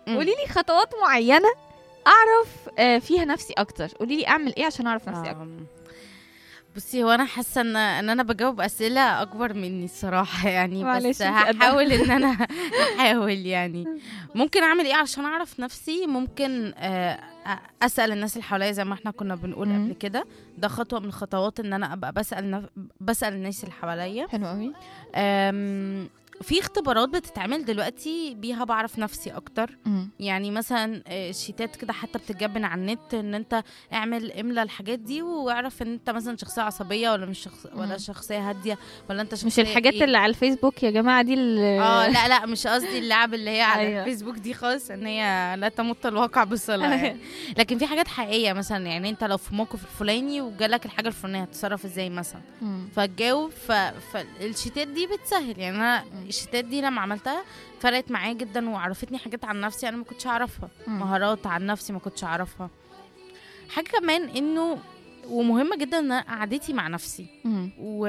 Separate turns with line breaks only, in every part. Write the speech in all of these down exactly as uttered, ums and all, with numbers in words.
مم.
قولي لي خطوات معينه اعرف آه، فيها نفسي اكتر. قولي لي اعمل ايه عشان اعرف نفسي اكتر.
آم، بصي، هو انا حاسه ان ان انا بجاوب اسئله اكبر مني الصراحه يعني،
معلش
بس
انتي قدها.
هحاول ان انا احاول يعني. ممكن اعمل ايه عشان اعرف نفسي؟ ممكن آه، أ- اسال الناس اللي حواليا زي ما احنا كنا بنقول
مم.
قبل كده. ده خطوه من الخطوات ان انا ابقى بسال نف... بسال الناس اللي حواليا.
حلو قوي.
أم، في اختبارات بتتعمل دلوقتي بيها بعرف نفسي اكتر.
مم.
يعني مثلا آه، شيتات كده حتى بتتجاب على النت، ان انت اعمل املا الحاجات دي واعرف ان انت مثلا شخصيه عصبيه ولا مش شخص ولا
مم.
شخصيه هاديه، ولا انت شخصيه
مش الحاجات
إيه؟
اللي على الفيسبوك يا جماعه دي اللي
اه لا لا، مش قصدي اللعب اللي هي على
أيوة.
الفيسبوك دي خالص، ان هي لا تمت الواقع بصله يعني. لكن في حاجات حقيقيه، مثلا يعني انت لو في موقف الفلاني وجالك الحاجه الفلانيه هتتصرف ازاي مثلا،
مم.
فتجاوب. ف... فالشيتات دي بتسهل يعني. انا الشيتات دي لما عملتها فرقت معايا جدا، وعرفتني حاجات عن نفسي انا ما كنتش اعرفها،
مم.
مهارات عن نفسي ما كنتش اعرفها. حاجه كمان انه ومهمه جدا ان أنا قعدتي مع نفسي
مم.
و...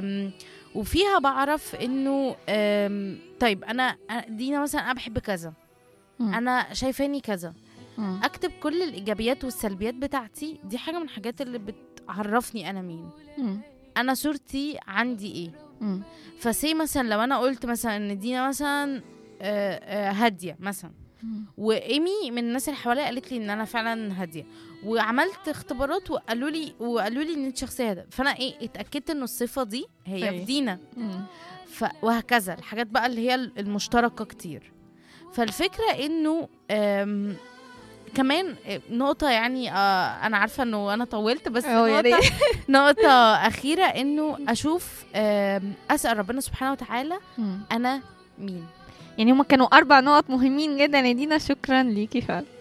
وفيها بعرف انه أم، طيب انا دينا مثلا انا بحب كذا،
مم.
انا شايفاني كذا.
مم.
اكتب كل الايجابيات والسلبيات بتاعتي، دي حاجه من الحاجات اللي بتعرفني انا مين،
مم.
انا صورتي عندي ايه.
مم.
فسي مثلا لو انا قلت مثلا ان دينا مثلا آه، آه، هاديه مثلا،
مم.
وايمي من الناس اللي حواليا قالت لي ان انا فعلا هاديه، وعملت اختبارات وقالوا لي وقالوا لي ان انت شخصيه هاديه، فانا ايه اتاكدت ان الصفه دي هي
أي.
في دينا.
مم.
ف وهكذا الحاجات بقى اللي هي المشتركه كتير. فالفكره انه آم، كمان نقطة يعني آه أنا عارفة إنه أنا طولت، بس
أه يا
نقطة
ريت.
نقطة أخيرة إنه أشوف آم، أسأل ربنا سبحانه وتعالى
مم.
أنا مين.
يعني هما كانوا اربع نقط مهمين جدا يا دينا، شكرا ليكي فعلا.